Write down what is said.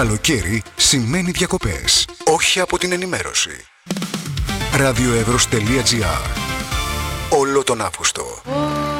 Καλοκαίρι σημαίνει διακοπές, όχι από την ενημέρωση. radioevros.gr. Όλο τον Αύγουστο.